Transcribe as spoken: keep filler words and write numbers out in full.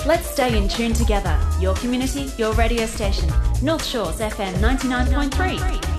Let's stay in tune together. Your community, your radio station. North Shores F M ninety-nine point three.